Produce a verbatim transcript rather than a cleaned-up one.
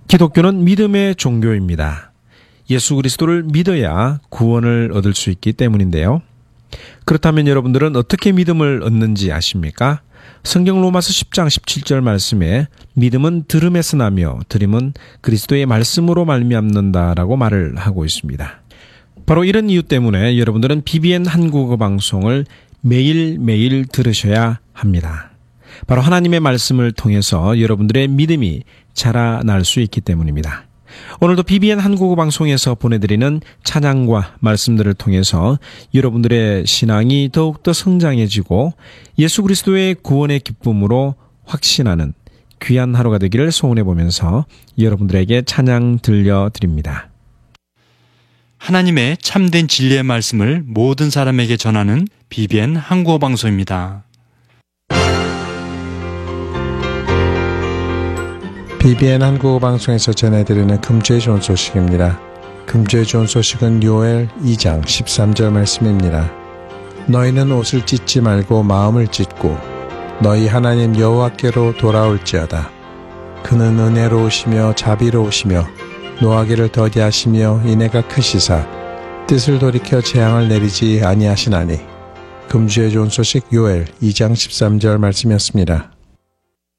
기독교는 믿음의 종교입니다. 예수 그리스도를 믿어야 구원을 얻을 수 있기 때문인데요. 그렇다면 여러분들은 어떻게 믿음을 얻는지 아십니까? 성경 로마서 십 장 십칠 절 말씀에 믿음은 들음에서 나며 들음은 그리스도의 말씀으로 말미암는다라고 말을 하고 있습니다. 바로 이런 이유 때문에 여러분들은 비비엔 한국어 방송을 매일매일 들으셔야 합니다. 바로 하나님의 말씀을 통해서 여러분들의 믿음이 자라날 수 있기 때문입니다. 오늘도 비비엔 한국어 방송에서 보내드리는 찬양과 말씀들을 통해서 여러분들의 신앙이 더욱더 성장해지고 예수 그리스도의 구원의 기쁨으로 확신하는 귀한 하루가 되기를 소원해 보면서 여러분들에게 찬양 들려드립니다. 하나님의 참된 진리의 말씀을 모든 사람에게 전하는 비비엔 한국어 방송입니다. 비비엔 한국어 방송에서 전해드리는 금주의 좋은 소식입니다. 금주의 좋은 소식은 요엘 이 장 십삼 절 말씀입니다. 너희는 옷을 찢지 말고 마음을 찢고 너희 하나님 여호와께로 돌아올지어다. 그는 은혜로우시며 자비로우시며 노하기를 더디하시며 인애가 크시사 뜻을 돌이켜 재앙을 내리지 아니하시나니. 금주의 좋은 소식 요엘 이 장 십삼 절 말씀이었습니다.